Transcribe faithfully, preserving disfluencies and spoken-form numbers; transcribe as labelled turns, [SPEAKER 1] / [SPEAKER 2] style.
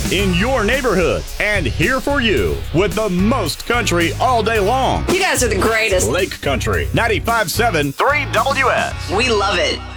[SPEAKER 1] in your neighborhood and here for you with the most country all day long.
[SPEAKER 2] You guys are the greatest.
[SPEAKER 1] Lake Country ninety-five point seven three W S.
[SPEAKER 2] We love it.